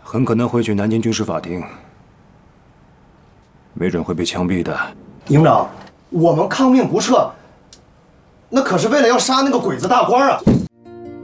很可能会去南京军事法庭，没准会被枪毙的。 营长，我们抗命不撤，那可是为了要杀那个鬼子大官啊！